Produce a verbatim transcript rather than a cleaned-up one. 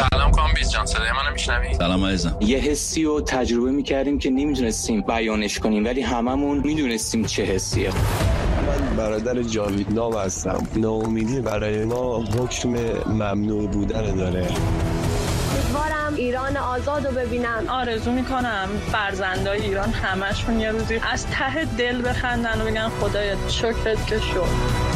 سلام کامبیز جان، صدای منو میشنوی؟ سلام عزیزم. یه حسی رو تجربه میکردیم که نمیدونستیم بیانش کنیم، ولی هممون میدونستیم چه حسیه. من برادر جاوید نام هستم. ناامیدی برای ما حکم ممنوع بودن داره. امیدوارم ایران آزاد رو ببینن. آرزو میکنم فرزندای ایران همشون یه روزی از ته دل بخندن و بگن خدایا شکرت که شد.